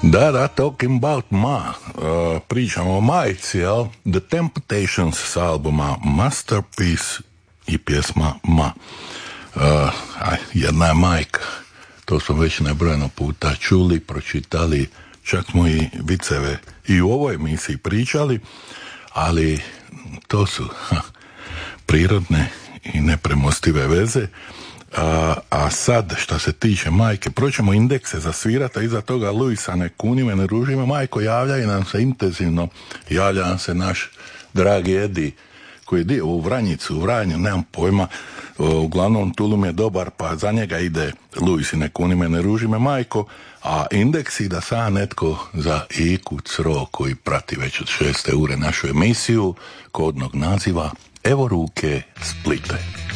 Da, talking about ma. Pričamo o majici, jel? The Temptations s albuma Masterpiece i pjesma Ma. Jedna je majka. To smo već nebrojeno puta čuli, pročitali, čak smo i viceve i u ovoj emisiji pričali, ali to su prirodne i nepremostive veze. A sad, što se tiče majke, proćemo indekse za svirata, iza toga Luisa ne kuni me, ne ruži me, majko, javljaju nam se intenzivno, javlja nam se naš dragi Edi, koji je dio u Vranjicu, u Vranju, nemam pojma, uglavnom Tulum je dobar, pa za njega ide Luis i ne kuni me, ne ruži me, majko, a indeksi da sada netko za Iku Cro, koji prati već od 6. ure našu emisiju, kodnog naziva Evo ruke Splite.